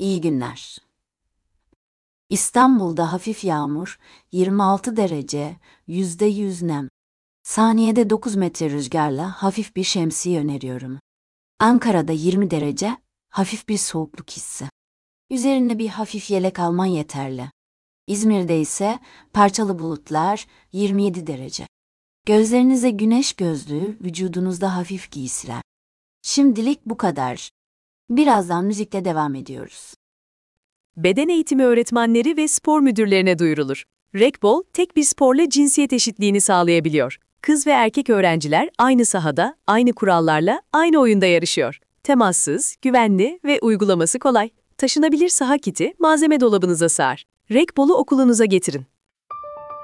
İyi günler. İstanbul'da hafif yağmur, 26 derece, %100 nem. Saniyede 9 metre rüzgarla hafif bir şemsiye öneriyorum. Ankara'da 20 derece, hafif bir soğukluk hissi. Üzerine bir hafif yelek alman yeterli. İzmir'de ise parçalı bulutlar, 27 derece. Gözlerinize güneş gözlüğü, vücudunuzda hafif giysiler. Şimdilik bu kadar. Birazdan müzikle devam ediyoruz. Beden eğitimi öğretmenleri ve spor müdürlerine duyurulur. Rekbol, tek bir sporla cinsiyet eşitliğini sağlayabiliyor. Kız ve erkek öğrenciler aynı sahada, aynı kurallarla, aynı oyunda yarışıyor. Temassız, güvenli ve uygulaması kolay. Taşınabilir saha kiti malzeme dolabınıza sığar. Rekbol'u okulunuza getirin.